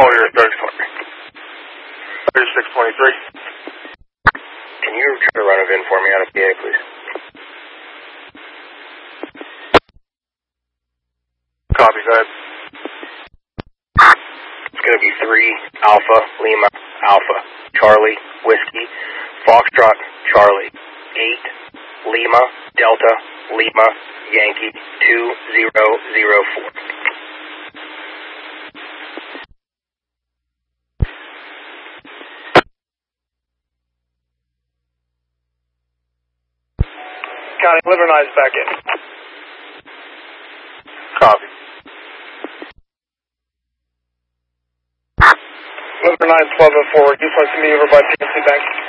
All your 3623. Can you try to run a VIN for me out of PA, please? Copy, go ahead. It's going to be 3 Alpha Lima Alpha Charlie Whiskey Foxtrot Charlie 8 Lima Delta Lima Yankee 2004. County, liver 9's back in. Copy. Liver 9's 1204. You supposed to meet over by PNC Bank.